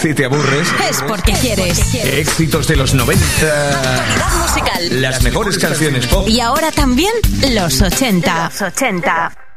Si te aburres, es porque quieres. Éxitos de los 90. Actualidad musical. Las mejores canciones pop. Y ahora también los 80.